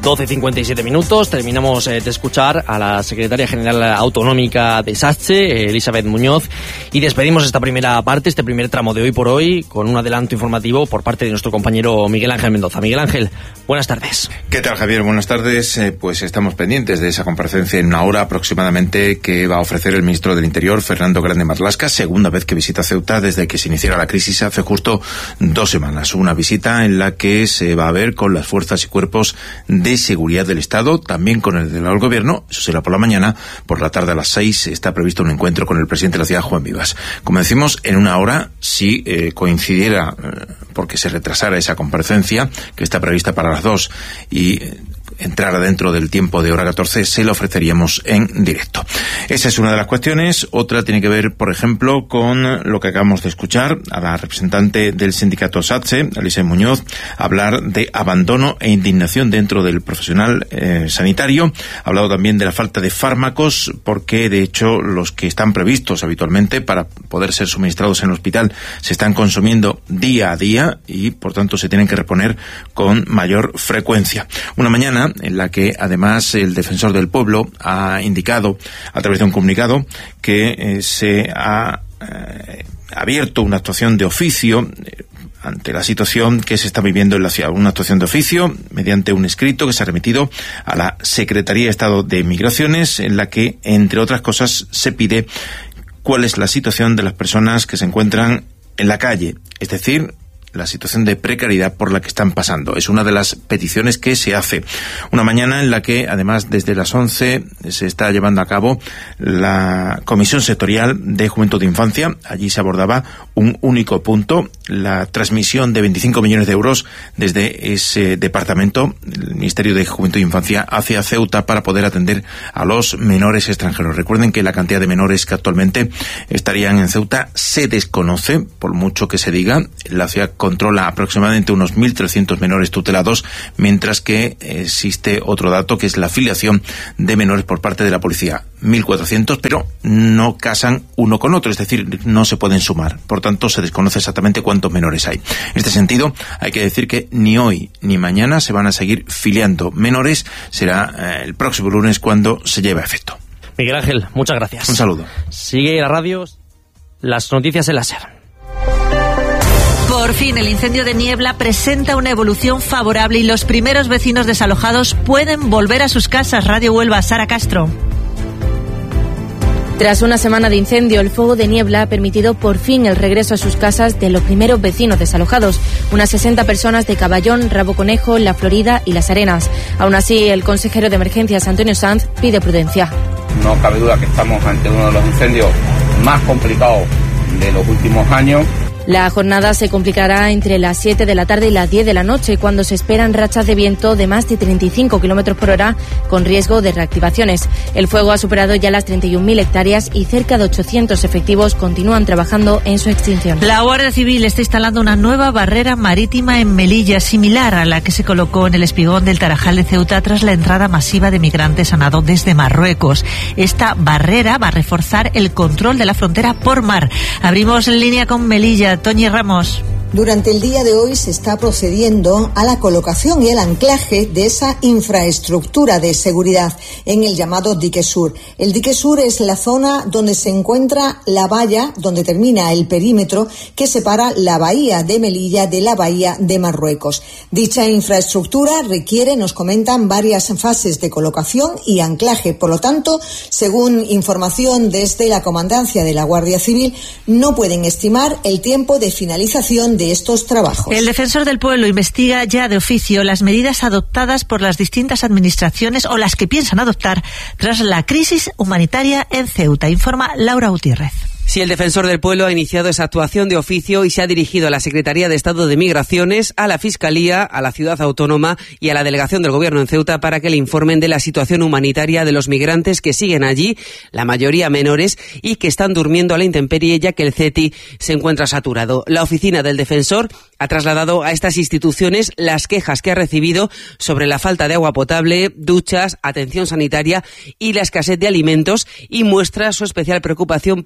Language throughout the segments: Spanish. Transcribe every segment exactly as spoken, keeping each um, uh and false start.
doce y cincuenta y siete minutos. Terminamos eh, de escuchar a la secretaria general autonómica de SATSE, Elizabeth Muñoz, y despedimos esta primera parte, este primer tramo de Hoy por Hoy, con un adelanto informativo por parte de nuestro compañero Miguel Ángel Mendoza. Miguel Ángel, buenas tardes. ¿Qué tal, Javier? Buenas tardes. Eh, pues estamos pendientes de esa comparecencia en una hora aproximadamente que va a ofrecer el ministro del Interior, Fernando Grande Marlaska, segunda vez que visita Ceuta desde que se iniciara la crisis hace justo dos semanas. Una visita en la que se va a ver con las fuerzas y cuerpos de seguridad del Estado, también con el del Gobierno. Eso será por la mañana. Por la tarde a las seis está previsto un encuentro con el presidente de la ciudad, Juan Vivas. Como decimos, en una hora, si eh, coincidiera, eh, porque se retrasara esa comparecencia, que está prevista para las dos, y eh, entrara dentro del tiempo de hora catorce, se lo ofreceríamos en directo. Esa es una de las cuestiones. Otra tiene que ver, por ejemplo, con lo que acabamos de escuchar a la representante del sindicato SATSE, Elizabeth Muñoz, hablar de abandono e indignación dentro del profesional eh, sanitario. Ha hablado también de la falta de fármacos, porque de hecho los que están previstos habitualmente para poder ser suministrados en el hospital se están consumiendo día a día y por tanto se tienen que reponer con mayor frecuencia. Una mañana en la que además el defensor del pueblo ha indicado a través de un comunicado que eh, se ha eh, abierto una actuación de oficio eh, ante la situación que se está viviendo en la ciudad. Una actuación de oficio mediante un escrito que se ha remitido a la Secretaría de Estado de Migraciones, en la que, entre otras cosas, se pide cuál es la situación de las personas que se encuentran en la calle, es decir, la situación de precariedad por la que están pasando. Es una de las peticiones que se hace. Una mañana en la que, además, desde las once se está llevando a cabo la Comisión Sectorial de Juventud de Infancia. Allí se abordaba un único punto, la transmisión de veinticinco millones de euros desde ese departamento, el Ministerio de Juventud e Infancia, hacia Ceuta para poder atender a los menores extranjeros. Recuerden que la cantidad de menores que actualmente estarían en Ceuta se desconoce, por mucho que se diga. La ciudad controla aproximadamente unos mil trescientos menores tutelados, mientras que existe otro dato que es la afiliación de menores por parte de la policía. mil cuatrocientos, pero no casan uno con otro, es decir, no se pueden sumar. Por tanto, se desconoce exactamente cuántos menores hay. En este sentido, hay que decir que ni hoy ni mañana se van a seguir filiando menores. Será eh, el próximo lunes cuando se lleve a efecto. Miguel Ángel, muchas gracias. Un saludo. Sigue la radio, las noticias en la SER. Por fin, el incendio de Niebla presenta una evolución favorable y los primeros vecinos desalojados pueden volver a sus casas. Radio Huelva, Sara Castro. Tras una semana de incendio, el fuego de Niebla ha permitido por fin el regreso a sus casas de los primeros vecinos desalojados, unas sesenta personas de Caballón, Rabo Conejo, La Florida y Las Arenas. Aún así, el consejero de Emergencias, Antonio Sanz, pide prudencia. No cabe duda que estamos ante uno de los incendios más complicados de los últimos años. La jornada se complicará entre las siete de la tarde y las diez de la noche, cuando se esperan rachas de viento de más de treinta y cinco kilómetros por hora, con riesgo de reactivaciones. El fuego ha superado ya las treinta y un mil hectáreas y cerca de ochocientos efectivos continúan trabajando en su extinción. La Guardia Civil está instalando una nueva barrera marítima en Melilla, similar a la que se colocó en el espigón del Tarajal de Ceuta tras la entrada masiva de migrantes a nado desde Marruecos. Esta barrera va a reforzar el control de la frontera por mar. Abrimos en línea con Melilla. Toñi Ramos. Durante el día de hoy se está procediendo a la colocación y el anclaje de esa infraestructura de seguridad en el llamado dique sur. El dique sur es la zona donde se encuentra la valla, donde termina el perímetro que separa la bahía de Melilla de la bahía de Marruecos. Dicha infraestructura requiere, nos comentan, varias fases de colocación y anclaje. Por lo tanto, según información desde la Comandancia de la Guardia Civil, no pueden estimar el tiempo de finalización de estos trabajos. El defensor del pueblo investiga ya de oficio las medidas adoptadas por las distintas administraciones o las que piensan adoptar tras la crisis humanitaria en Ceuta, informa Laura Gutiérrez. Sí, el defensor del pueblo ha iniciado esa actuación de oficio y se ha dirigido a la Secretaría de Estado de Migraciones, a la Fiscalía, a la Ciudad Autónoma y a la Delegación del Gobierno en Ceuta para que le informen de la situación humanitaria de los migrantes que siguen allí, la mayoría menores, y que están durmiendo a la intemperie ya que el C E T I se encuentra saturado. La oficina del defensor ha trasladado a estas instituciones las quejas que ha recibido sobre la falta de agua potable, duchas, atención sanitaria y la escasez de alimentos, y muestra su especial preocupación por la situación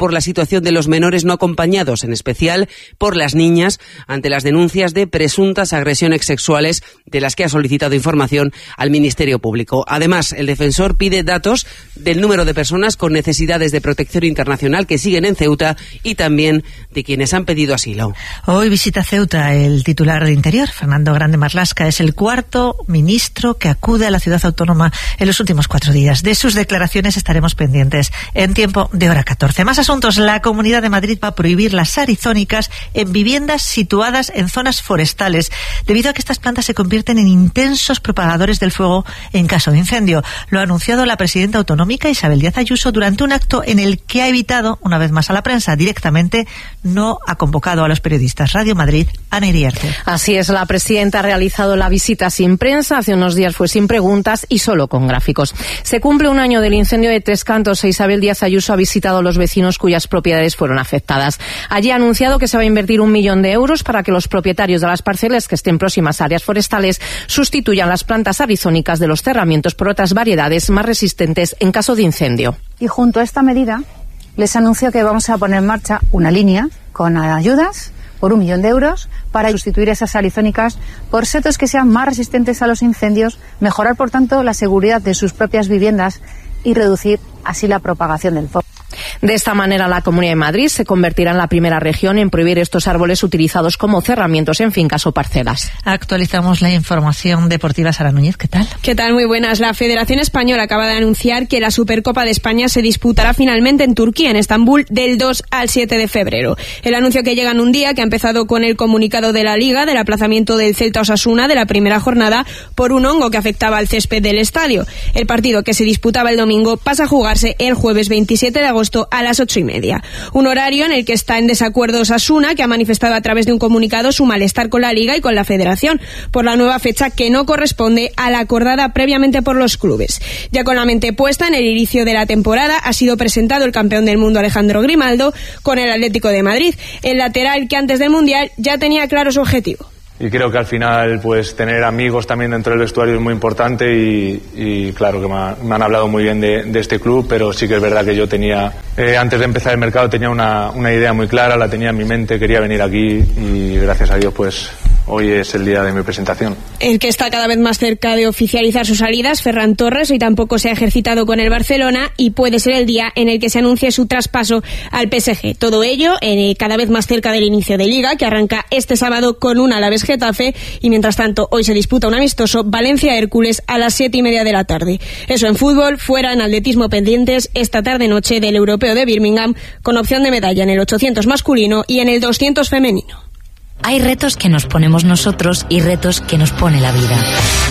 situación de los menores no acompañados, en especial por las niñas, ante las denuncias de presuntas agresiones sexuales de las que ha solicitado información al Ministerio Público. Además, el defensor pide datos del número de personas con necesidades de protección internacional que siguen en Ceuta y también de quienes han pedido asilo. Hoy visita Ceuta el titular de Interior, Fernando Grande Marlaska. Es el cuarto ministro que acude a la ciudad autónoma en los últimos cuatro días. De sus declaraciones estaremos pendientes en tiempo de hora catorce. Más asuntos. La Comunidad de Madrid va a prohibir las arizónicas en viviendas situadas en zonas forestales, debido a que estas plantas se convierten en intensos propagadores del fuego en caso de incendio. Lo ha anunciado la presidenta autonómica Isabel Díaz Ayuso durante un acto en el que ha evitado, una vez más a la prensa, directamente no ha convocado a los periodistas. Radio Madrid, Ana Iriarte. Así es, la presidenta ha realizado la visita sin prensa, hace unos días fue sin preguntas y solo con gráficos. Se cumple un año del incendio de Tres Cantos e Isabel Díaz Ayuso ha visitado a los vecinos cuyas propiedades fueron afectadas. Allí ha anunciado que se va a invertir un millón de euros para que los propietarios de las parcelas que estén próximas a áreas forestales sustituyan las plantas arizónicas de los cerramientos por otras variedades más resistentes en caso de incendio. Y junto a esta medida les anuncio que vamos a poner en marcha una línea con ayudas por un millón de euros para sustituir esas arizónicas por setos que sean más resistentes a los incendios, mejorar por tanto la seguridad de sus propias viviendas y reducir así la propagación del fuego. De esta manera, la Comunidad de Madrid se convertirá en la primera región en prohibir estos árboles utilizados como cerramientos en fincas o parcelas. Actualizamos la información deportiva. Sara Núñez, ¿qué tal? ¿Qué tal? Muy buenas. La Federación Española acaba de anunciar que la Supercopa de España se disputará finalmente en Turquía, en Estambul, del dos al siete de febrero. El anuncio que llega en un día que ha empezado con el comunicado de la Liga del aplazamiento del Celta Osasuna de la primera jornada por un hongo que afectaba al césped del estadio. El partido, que se disputaba el domingo, pasa a jugarse el jueves veintisiete de agosto a las ocho y media. Un horario en el que está en desacuerdo Osasuna, que ha manifestado a través de un comunicado su malestar con la Liga y con la Federación por la nueva fecha que no corresponde a la acordada previamente por los clubes. Ya con la mente puesta en el inicio de la temporada, ha sido presentado el campeón del mundo Alejandro Grimaldo con el Atlético de Madrid, el lateral que antes del Mundial ya tenía claro su objetivo. Y creo que al final, pues, tener amigos también dentro del vestuario es muy importante y, y claro que me, ha, me han hablado muy bien de, de este club, pero sí que es verdad que yo tenía, eh, antes de empezar el mercado tenía una, una idea muy clara, la tenía en mi mente, quería venir aquí y gracias a Dios, pues, hoy es el día de mi presentación. El que está cada vez más cerca de oficializar sus salidas, Ferran Torres, hoy tampoco se ha ejercitado con el Barcelona y puede ser el día en el que se anuncie su traspaso al P S G. Todo ello eh, cada vez más cerca del inicio de Liga, que arranca este sábado con un Alavés Getafe, y mientras tanto hoy se disputa un amistoso Valencia-Hércules a las siete y media de la tarde. Eso en fútbol. Fuera, en atletismo, pendientes esta tarde-noche del Europeo de Birmingham, con opción de medalla en el ochocientos masculino y en el doscientos femenino. Hay retos que nos ponemos nosotros y retos que nos pone la vida.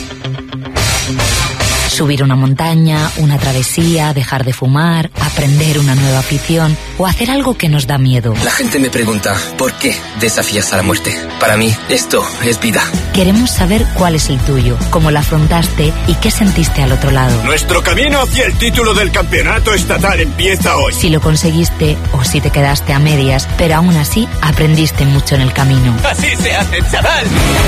Subir una montaña, una travesía, dejar de fumar, aprender una nueva afición o hacer algo que nos da miedo. La gente me pregunta, ¿por qué desafías a la muerte? Para mí, esto es vida. Queremos saber cuál es el tuyo, cómo la afrontaste y qué sentiste al otro lado. Nuestro camino hacia el título del campeonato estatal empieza hoy. Si lo conseguiste o si te quedaste a medias, pero aún así aprendiste mucho en el camino. Así se hace, chaval.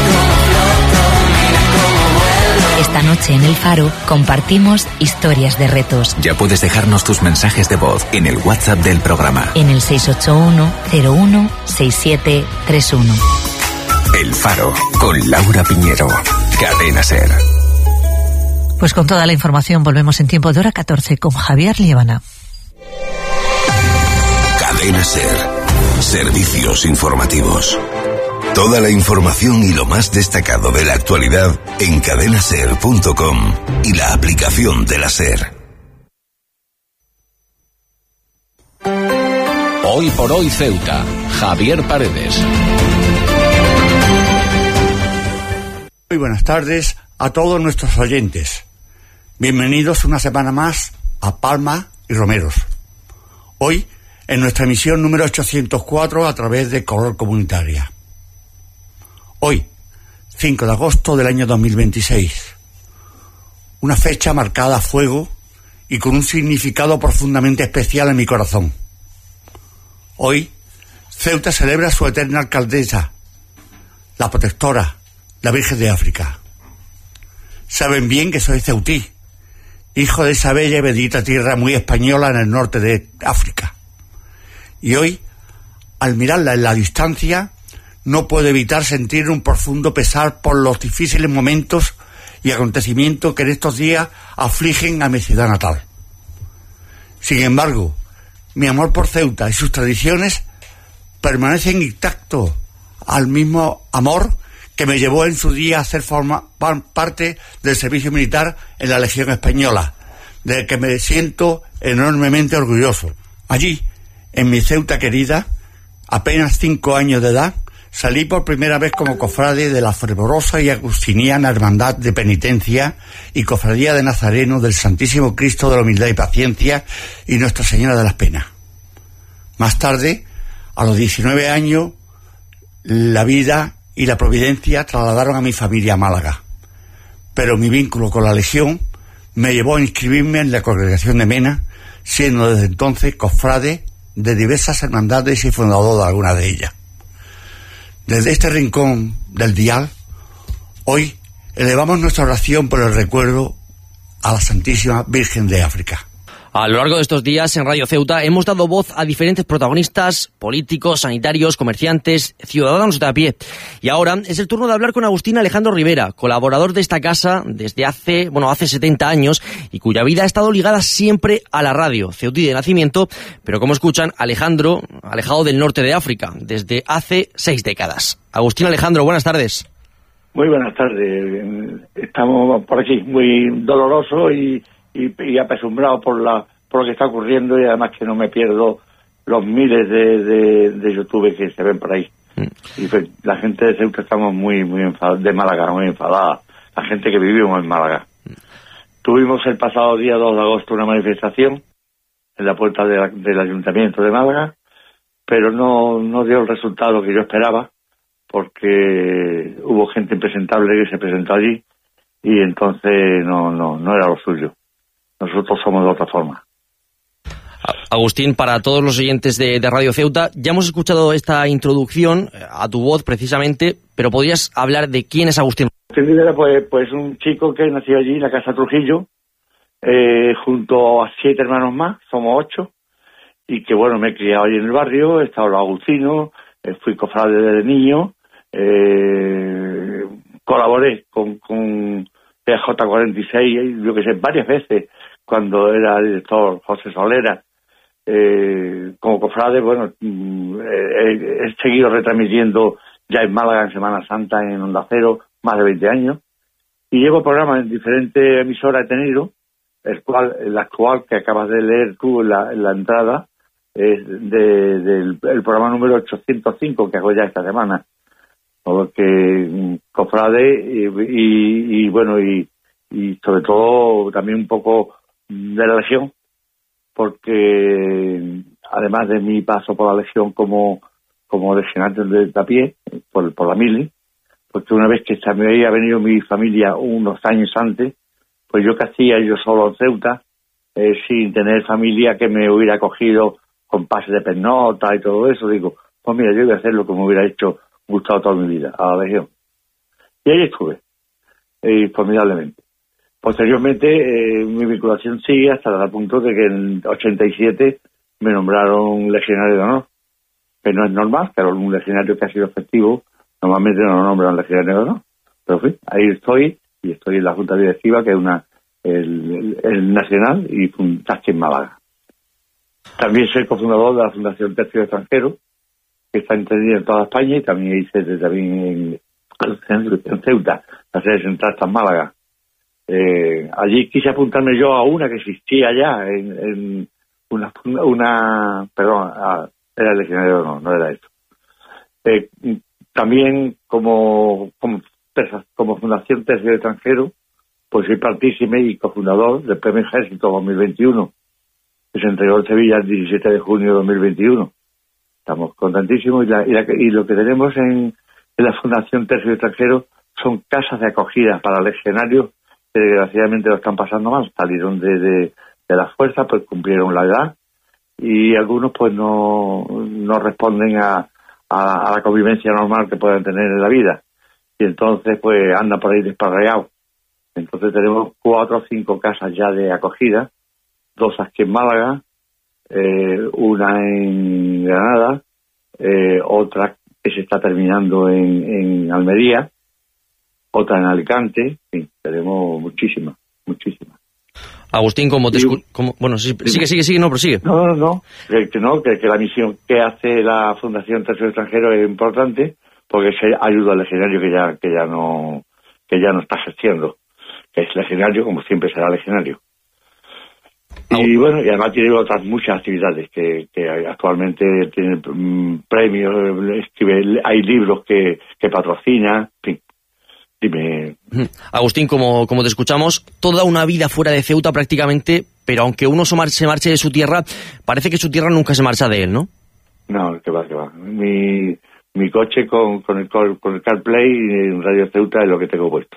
Esta noche en El Faro compartimos historias de retos. Ya puedes dejarnos tus mensajes de voz en el WhatsApp del programa. En el seis ocho uno, cero uno, seis siete tres uno. El Faro, con Laura Piñero. Cadena SER. Pues con toda la información volvemos en tiempo de hora catorce con Javier Liébana. Cadena SER. Servicios informativos. Toda la información y lo más destacado de la actualidad en cadena ser punto com y la aplicación de la SER. Hoy por hoy Ceuta. Javier Paredes. Muy buenas tardes a todos nuestros oyentes. Bienvenidos una semana más a Palma y Romeros. Hoy en nuestra emisión número ochocientos cuatro a través de Color Comunitaria. Hoy, cinco de agosto del año dos mil veintiséis. Una fecha marcada a fuego y con un significado profundamente especial en mi corazón. Hoy, Ceuta celebra a su eterna alcaldesa, la protectora, la Virgen de África. Saben bien que soy ceutí, hijo de esa bella y bendita tierra muy española en el norte de África. Y hoy, al mirarla en la distancia, no puedo evitar sentir un profundo pesar por los difíciles momentos y acontecimientos que en estos días afligen a mi ciudad natal. Sin embargo, mi amor por Ceuta y sus tradiciones permanecen intactos, al mismo amor que me llevó en su día a hacer forma, parte del servicio militar en la Legión Española, del que me siento enormemente orgulloso. Allí, en mi Ceuta querida, apenas cinco años de edad, salí por primera vez como cofrade de la fervorosa y agustiniana Hermandad de Penitencia y Cofradía de Nazareno del Santísimo Cristo de la Humildad y Paciencia y Nuestra Señora de las Penas. Más tarde, a los diecinueve años, la vida y la providencia trasladaron a mi familia a Málaga. Pero mi vínculo con la Legión me llevó a inscribirme en la Congregación de Mena, siendo desde entonces cofrade de diversas hermandades y fundador de algunas de ellas. Desde este rincón del dial, hoy elevamos nuestra oración por el recuerdo a la Santísima Virgen de África. A lo largo de estos días en Radio Ceuta hemos dado voz a diferentes protagonistas, políticos, sanitarios, comerciantes, ciudadanos de a pie. Y ahora es el turno de hablar con Agustín Alejandro Rivera, colaborador de esta casa desde hace, bueno, hace setenta años y cuya vida ha estado ligada siempre a la radio, ceutí de nacimiento, pero como escuchan, Alejandro, alejado del norte de África, desde hace seis décadas. Agustín Alejandro, buenas tardes. Muy buenas tardes. Estamos por aquí muy dolorosos y Y, y apesumbrado por la por lo que está ocurriendo, y además que no me pierdo los miles de, de, de YouTube que se ven por ahí. Mm. Y pues, la gente de Ceuta estamos muy muy enfadados, de Málaga muy enfadada, la gente que vivimos en Málaga. Mm. Tuvimos el pasado día dos de agosto una manifestación en la puerta de la, del Ayuntamiento de Málaga, pero no, no dio el resultado que yo esperaba, porque hubo gente impresentable que se presentó allí y entonces no no no era lo suyo. Nosotros somos de otra forma. Agustín, para todos los oyentes de, de Radio Ceuta, ya hemos escuchado esta introducción a tu voz precisamente, pero ¿podrías hablar de quién es Agustín? Agustín Rivera, pues, pues un chico que nació allí en la Casa Trujillo, eh, junto a siete hermanos más, somos ocho, y que bueno, me he criado allí en el barrio, he estado en los agustinos, eh, fui cofrade desde niño, eh, colaboré con, con P J cuarenta y seis, yo que sé, varias veces, cuando era director José Solera, eh, como cofrade, bueno, eh, he seguido retransmitiendo ya en Málaga en Semana Santa, en Onda Cero, más de veinte años, y llevo programas en diferentes emisoras he tenido, el cual, el actual que acabas de leer tú en la, en la entrada, es de, del el programa número ochocientos cinco que hago ya esta semana, porque cofrade y, y, y bueno, y, y sobre todo también un poco de la Legión, porque además de mi paso por la Legión como como legionario de a pie, por, por la mili, porque una vez que me había venido mi familia unos años antes, pues yo que hacía yo solo en Ceuta, eh, sin tener familia que me hubiera acogido con pase de pernota y todo eso, digo, pues mira, yo voy a hacer lo que me hubiera hecho gustado toda mi vida, a la Legión. Y ahí estuve, eh, formidablemente. Posteriormente, eh, mi vinculación sigue hasta el punto de que en ochenta y siete me nombraron legionario de honor, que no es normal, pero un legionario que ha sido efectivo, normalmente no lo nombran legionario de honor. Pero sí, ahí estoy, y estoy en la Junta Directiva, que es una el, el, el nacional, y Taxi en Málaga. También soy cofundador de la Fundación Tercio Extranjero, que está entendida en toda España, y también hice también en, en Ceuta, la sede central está en Málaga. Eh, allí quise apuntarme yo a una que existía ya, en, en una, una, perdón, a, era el legionario, no, no era eso. Eh, también como, como, como Fundación Tercio Extranjero, pues soy partícipe y cofundador del Premio Ejército dos mil veintiuno, que se entregó en Sevilla el diecisiete de junio de dos mil veintiuno. Estamos contentísimos, y, la, y, la, y lo que tenemos en, en la Fundación Tercio Extranjero son casas de acogida para legionarios que desgraciadamente lo están pasando mal. Salieron de, de, de las fuerzas, pues cumplieron la edad, y algunos pues no, no responden a, a, a la convivencia normal que puedan tener en la vida, y entonces pues andan por ahí desparrayados. Entonces tenemos cuatro o cinco casas ya de acogida, dos aquí en Málaga, eh, una en Granada, eh, otra que se está terminando en, en Almería, otra en Alicante, sí, tenemos muchísimas, muchísimas. Agustín, como te escu- como, bueno, sí, sigue, sigue, sigue, no, prosigue. No, no, no, que, que no, que, que la misión que hace la Fundación Tercio Extranjero es importante, porque se ayuda al legionario que ya, que ya no, que ya no está ejerciendo, que es legionario como siempre será legionario. Y bueno, y además tiene otras muchas actividades que, que actualmente tiene um, premios, escribe, hay libros que, que patrocina, en fin. Dime. Agustín, como, como te escuchamos, toda una vida fuera de Ceuta prácticamente, pero aunque uno se marche, se marche de su tierra, parece que su tierra nunca se marcha de él, ¿no? No, que va, que va. Mi, mi coche con, con, el, con el CarPlay en Radio Ceuta es lo que tengo puesto.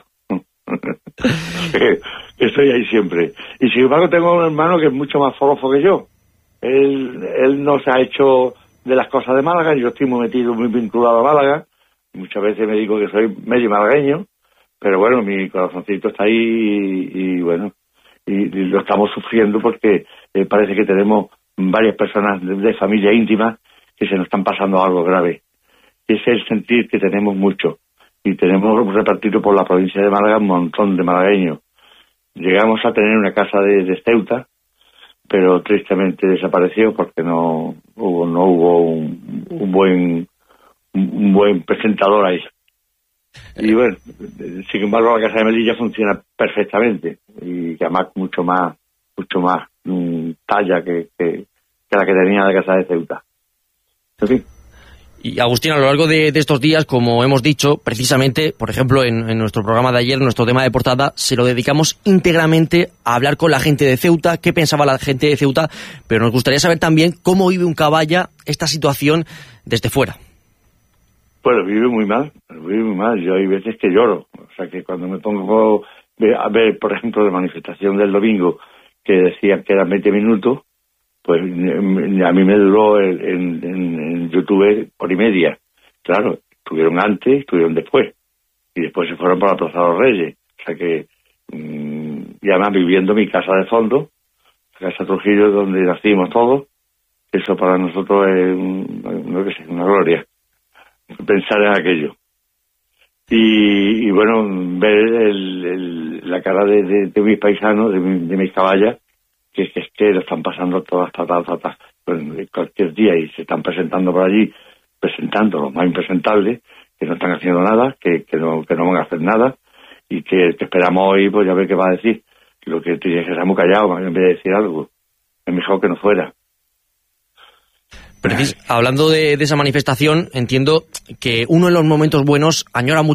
Estoy ahí siempre. Y sin embargo tengo un hermano que es mucho más forofo que yo. Él, él no se ha hecho de las cosas de Málaga, yo estoy muy metido, muy vinculado a Málaga. Muchas veces me digo que soy medio malagueño, pero bueno, mi corazoncito está ahí y, y bueno, y, y lo estamos sufriendo porque eh, parece que tenemos varias personas de, de familia íntima que se nos están pasando algo grave. Y ese es el sentir que tenemos mucho. Y tenemos repartido por la provincia de Málaga un montón de malagueños. Llegamos a tener una casa de, de Ceuta, pero tristemente desapareció porque no hubo, no hubo un, un buen un buen presentador ahí. Y bueno, sin embargo la casa de Melilla funciona perfectamente y además mucho más mucho más um, talla que, que, que la que tenía la casa de Ceuta. En fin. Y Agustín, a lo largo de, de estos días, como hemos dicho, precisamente, por ejemplo, en, en nuestro programa de ayer, nuestro tema de portada, se lo dedicamos íntegramente a hablar con la gente de Ceuta, qué pensaba la gente de Ceuta, pero nos gustaría saber también cómo vive un caballa esta situación desde fuera. Bueno, vive muy mal, vive muy mal. Yo hay veces que lloro. O sea, que cuando me pongo a ver, por ejemplo, la manifestación del domingo, que decían que eran veinte minutos, pues a mí me duró en, en, en YouTube hora y media. Claro, estuvieron antes, estuvieron después. Y después se fueron para la Plaza de los Reyes. O sea que, mmm, y además viviendo mi casa de fondo, la casa Trujillo, donde nacimos todos, eso para nosotros es un, no sé, una gloria. Pensar en aquello. Y, y bueno, ver el, el, la cara de, de, de mis paisanos, de, mi, de mis caballas, que es que, es que lo están pasando todas, todas, todas, bueno, cualquier día y se están presentando por allí, presentando los más impresentables, que no están haciendo nada, que, que, no, que no van a hacer nada, y que, que esperamos hoy, pues ya ver qué va a decir. Lo que tiene que ser muy callado, en vez de decir algo. Es mejor que no fuera. Precis- hablando de, de esa manifestación, entiendo que uno de los momentos buenos añora mucho